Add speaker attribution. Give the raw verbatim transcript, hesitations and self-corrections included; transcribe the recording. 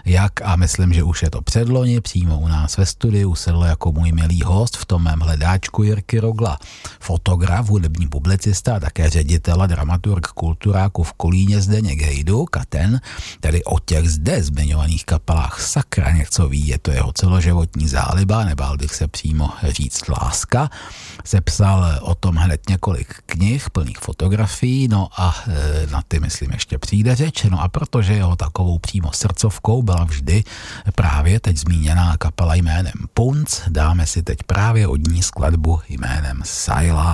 Speaker 1: jak, a myslím, že už je to předloni, přímo u nás ve studiu sedl jako můj milý host v tom mém hledáčku Jirky Rogla, fotograf, hudební publicista a také ředitel a dramaturg kulturáku v Kolíně Zdeněk Hejduk, a ten tedy o těch zde zmiňovaných kapelách sakra něco ví, je to jeho celoživotní záliba, nebál bych se přímo říct láska. Sepsal o tom hned několik knih plných fotografií, no a e, na ty myslím ještě přijde řeč, no a protože jeho takovou přímo srdcovkou byla vždy právě teď zmíněná kapela jménem Punc, dáme si teď právě od ní skladbu jménem Saila.